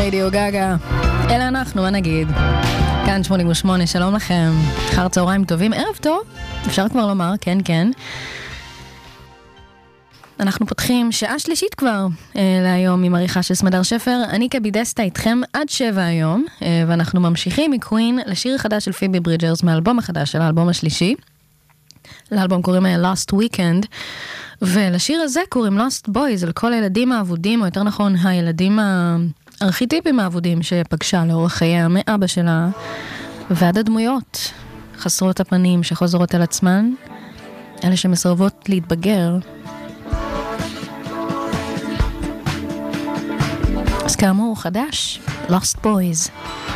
רדיו גגה. אלה אנחנו, מה נגיד? כאן 88, שלום לכם. אחר צהריים טובים, ערב טוב. אפשר כבר לומר, כן, כן. אנחנו פותחים שעה שלישית כבר להיום עם עריכה של סמדר שפר. אני כבידסטה איתכם עד 7 היום, ואנחנו ממשיכים מקווין לשיר חדש של פיבי ברידג'רס מהאלבום החדש של האלבום השלישי. לאלבום קוראים Last Weekend, ולשיר הזה קוראים Lost Boys, על כל הילדים האבודים, או יותר נכון הילדים הארכיטיפים האבודים שפגשה לאורך חייה מאבא שלה, ועד הדמויות חסרות הפנים שחוזרות על עצמן, אלה שמסרבות להתבגר. אז כאמור, חדש, Lost Boys.